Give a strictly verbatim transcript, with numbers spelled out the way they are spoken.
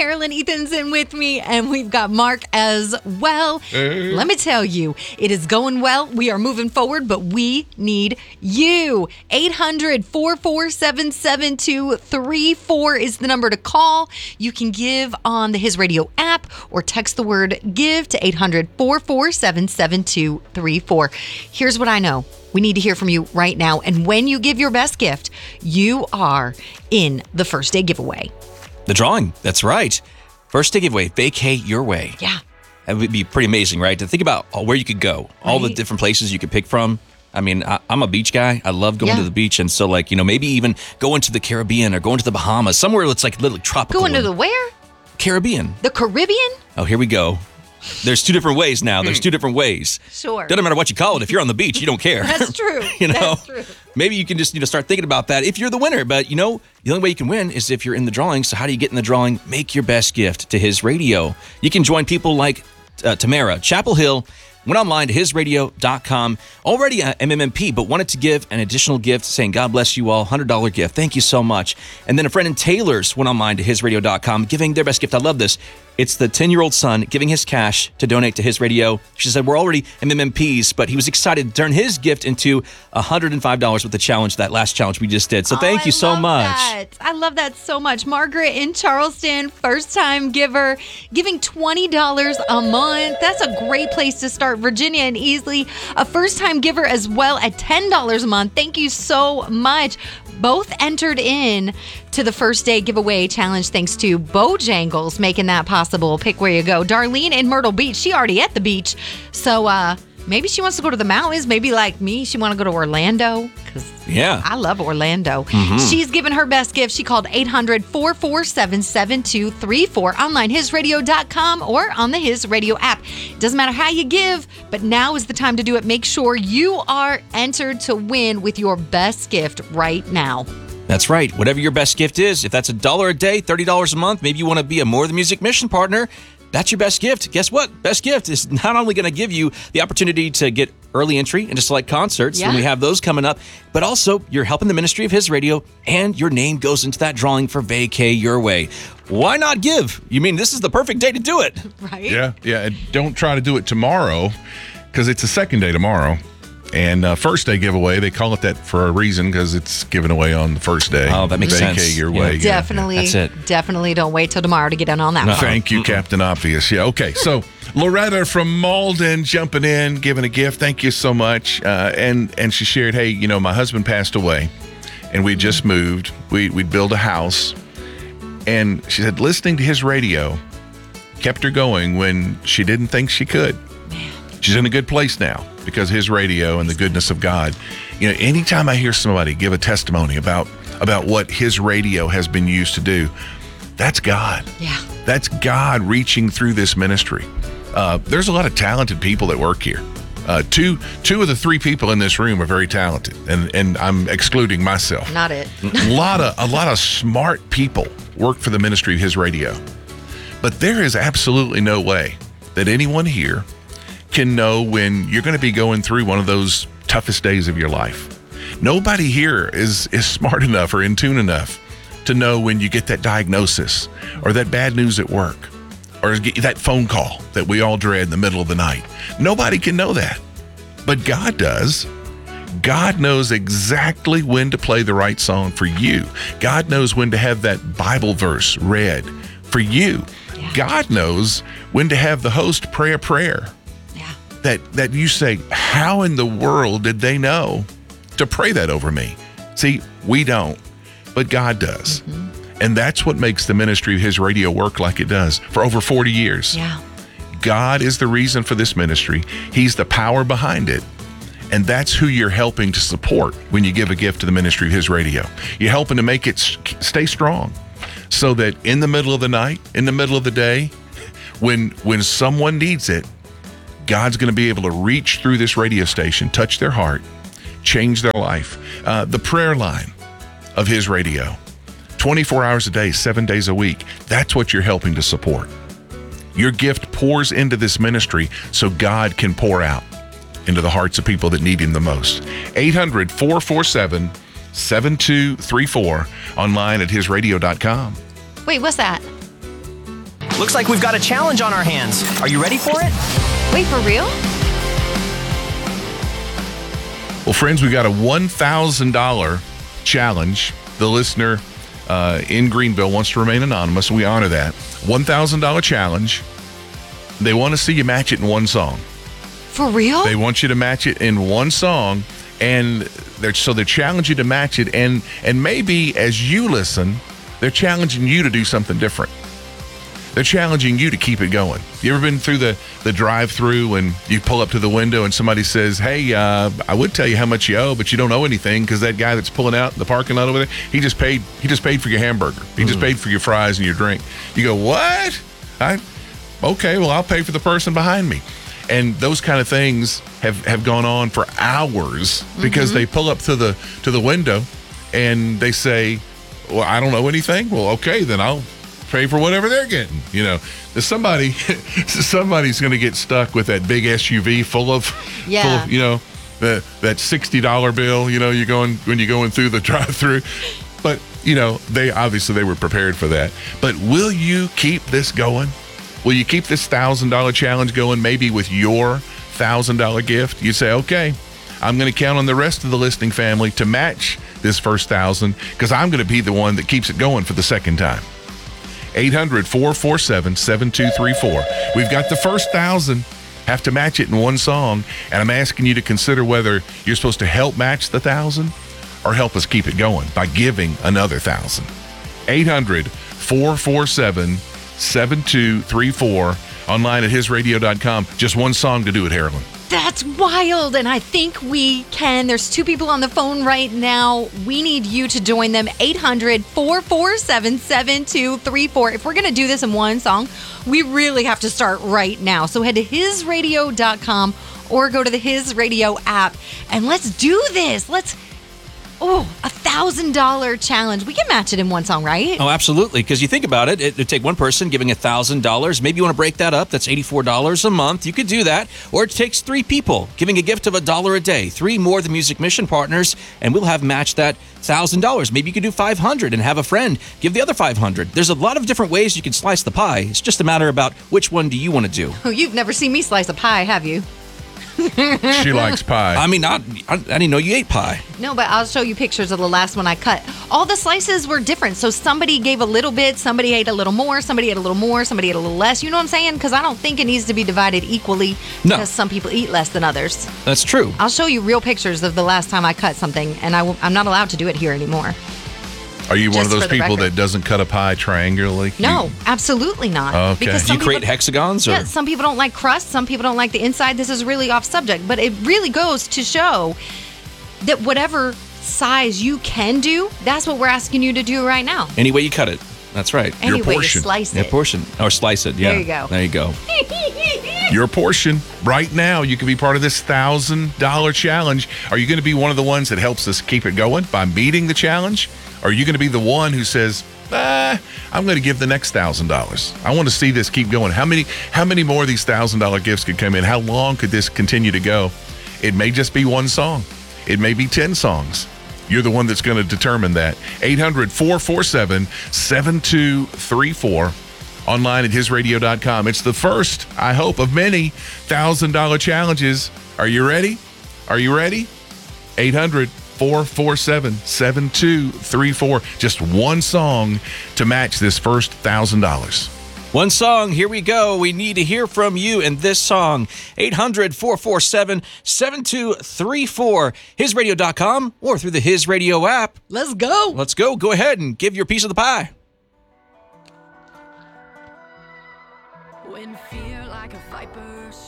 Carolyn Ethanson with me, and we've got Mark as well. Hey. Let me tell you, it is going well. We are moving forward, but we need you. eight hundred, four four seven, seven two three four is the number to call. You can give on the His Radio app or text the word GIVE to eight hundred, four four seven, seven two three four. Here's what I know. We need to hear from you right now. And when you give your best gift, you are in the first day giveaway. The drawing. That's right. First day giveaway. Vacay your way. Yeah. That would be pretty amazing, right? To think about where you could go, all right. the different places you could pick from. I mean, I, I'm a beach guy. I love going yeah. to the beach. And so, like, you know, maybe even going to the Caribbean or going to the Bahamas, somewhere that's like literally tropical. Going to the where? Caribbean. The Caribbean? Oh, here we go. There's two different ways now. There's two different ways. Sure. Doesn't matter what you call it. If you're on the beach, you don't care. That's true. you know, That's true. Maybe you can just you know start thinking about that if you're the winner. But you know, the only way you can win is if you're in the drawing. So how do you get in the drawing? Make your best gift to His Radio. You can join people like uh, Tamara, Chapel Hill. Went online to his radio dot com, already a M M M P, but wanted to give an additional gift saying, God bless you all, one hundred dollars gift. Thank you so much. And then a friend in Taylor's went online to his radio dot com, giving their best gift. I love this. It's the ten-year-old son giving his cash to donate to His Radio. She said, we're already M M M Ps, but he was excited to turn his gift into one hundred five dollars with the challenge, that last challenge we just did. So thank oh, you so much. That. I love that so much. Margaret in Charleston, first-time giver, giving twenty dollars a month. That's a great place to start. Virginia and Easley, a first-time giver as well at ten dollars a month. Thank you so much. Both entered in to the first day giveaway challenge thanks to Bojangles making that possible. Pick where you go. Darlene in Myrtle Beach, she already at the beach. So uh, maybe she wants to go to the mountains. Maybe like me, she want to go to Orlando. Because yeah. I love Orlando. Mm-hmm. She's given her best gift. She called eight hundred, four four seven, seven two three four online, his radio dot com or on the His Radio app. Doesn't matter how you give, but now is the time to do it. Make sure you are entered to win with your best gift right now. That's right. Whatever your best gift is, if that's a dollar a day, thirty dollars a month, maybe you want to be a More Than Music mission partner, that's your best gift. Guess what? Best gift is not only going to give you the opportunity to get early entry into select concerts yeah. when we have those coming up, but also you're helping the ministry of His Radio, and your name goes into that drawing for Vacay Your Way. Why not give? You mean this is the perfect day to do it? Right? Yeah, yeah. And don't try to do it tomorrow, because it's the second day tomorrow. And uh, first day giveaway, they call it that for a reason, because it's given away on the first day. Oh, that makes Vacay sense. Your Yeah. way. Definitely. Yeah. That's it. Definitely don't wait till tomorrow to get in on that No. one. Thank you, Captain Obvious. Yeah, okay. So Loretta from Malden jumping in, giving a gift. Thank you so much. Uh, and and she shared, hey, you know, my husband passed away, and we just moved. We we'd build a house, and she said listening to His radio kept her going when she didn't think she could. She's in a good place now because His Radio and the goodness of God. You know, anytime I hear somebody give a testimony about about what His Radio has been used to do, that's God. Yeah. That's God reaching through this ministry. Uh, there's a lot of talented people that work here. Uh, two two of the three people in this room are very talented, and and I'm excluding myself. Not it. a lot of a lot of smart people work for the ministry of His Radio, but there is absolutely no way that anyone here can know when you're going to be going through one of those toughest days of your life. Nobody here is is smart enough or in tune enough to know when you get that diagnosis or that bad news at work or get that phone call that we all dread in the middle of the night. Nobody can know that, but God does. God knows exactly when to play the right song for you. God knows when to have that Bible verse read for you. Yeah. God knows when to have the host pray a prayer. That that you say, how in the world did they know to pray that over me? See, we don't, but God does. Mm-hmm. And that's what makes the ministry of His Radio work like it does for over forty years. Yeah. God is the reason for this ministry. He's the power behind it. And that's who you're helping to support when you give a gift to the ministry of His Radio. You're helping to make it stay strong so that in the middle of the night, in the middle of the day, when when someone needs it, God's going to be able to reach through this radio station, touch their heart, change their life. Uh, the prayer line of His Radio, twenty-four hours a day, seven days a week. That's what you're helping to support. Your gift pours into this ministry so God can pour out into the hearts of people that need Him the most. eight hundred, four four seven, seven two three four, online at his radio dot com. Wait, what's that? Looks like we've got a challenge on our hands. Are you ready for it? Wait, for real? Well, friends, we got a one thousand dollars challenge. The listener uh, in Greenville wants to remain anonymous, and we honor that. one thousand dollars challenge. They want to see you match it in one song. For real? They want you to match it in one song, and they're so they're challenging you to match it, and and maybe as you listen, they're challenging you to do something different. They're challenging you to keep it going. You ever been through the, the drive-through and you pull up to the window and somebody says, hey, uh, I would tell you how much you owe, but you don't owe anything because that guy that's pulling out in the parking lot over there, he just paid he just paid for your hamburger. He mm. just paid for your fries and your drink. You go, what? I okay, well, I'll pay for the person behind me. And those kind of things have, have gone on for hours because mm-hmm. they pull up to the to the window and they say, well, I don't owe anything. Well, okay, then I'll pay for whatever they're getting. You know, somebody, somebody's going to get stuck with that big S U V full of, yeah. full of, you know, the, that sixty dollar bill. You know, you're going when you're going through the drive-through. But you know, they obviously they were prepared for that. But will you keep this going? Will you keep this thousand dollar challenge going? Maybe with your thousand dollar gift, you say, okay, I'm going to count on the rest of the listening family to match this first thousand because I'm going to be the one that keeps it going for the second time. eight hundred, four four seven, seven two three four. We've got the first thousand. Have to match it in one song, and I'm asking you to consider whether you're supposed to help match the thousand or help us keep it going by giving another thousand. eight hundred, four four seven, seven two three four. Online at his radio dot com. Just one song to do it, Harlan. That's wild, and I think we can. There's two people on the phone right now. We need you to join them. eight hundred, four four seven, seven two three four. If we're going to do this in one song, we really have to start right now. So head to his radio dot com or go to the His Radio app, and let's do this. Let's, oh, a one thousand dollars challenge. We can match it in one song, right? Oh, absolutely. Because you think about it, it would take one person giving one thousand dollars. Maybe you want to break that up. That's eighty-four dollars a month. You could do that. Or it takes three people giving a gift of a dollar a day. Three more The Music Mission partners, and we'll have matched that one thousand dollars. Maybe you could do five hundred dollars and have a friend give the other five hundred dollars. There's a lot of different ways you can slice the pie. It's just a matter about which one do you want to do. Oh, you've never seen me slice a pie, have you? She likes pie. I mean, not, I, I didn't know you ate pie. No, but I'll show you pictures of the last one I cut. All the slices were different. So somebody gave a little bit, somebody ate a little more, somebody ate a little more, somebody ate a little less. You know what I'm saying? Because I don't think it needs to be divided equally No. because some people eat less than others. That's true. I'll show you real pictures of the last time I cut something, and I w- I'm not allowed to do it here anymore. Are you one Just of those for the people record. that doesn't cut a pie triangularly? No, You- absolutely not. Okay. Because Do some you create people, hexagons? Or? Yeah, some people don't like crust. Some people don't like the inside. This is really off subject, but it really goes to show that whatever size you can do, that's what we're asking you to do right now. Any way you cut it. That's right. Your Any way you portion. slice Yeah, it. portion. Or slice it. Yeah. There you go. There you go. Your portion right now. You can be part of this thousand dollar challenge. Are you going to be one of the ones that helps us keep it going by meeting the challenge? Or are you going to be the one who says, ah, I'm going to give the next thousand dollars? I want to see this keep going. How many how many more of these thousand dollar gifts could come in? How long could this continue to go? It may just be one song. It may be ten songs. You're the one that's going to determine that. eight hundred, four four seven, seven two three four. Online at his radio dot com. It's the first, I hope, of many thousand dollar challenges. Are you ready? Are you ready? eight hundred, four four seven, seven two three four. Just one song to match this first thousand dollars. One song. Here we go. We need to hear from you in this song. eight hundred, four four seven, seven two three four. his radio dot com or through the His Radio app. Let's go. Let's go. Go ahead and give your piece of the pie. When fear like a viper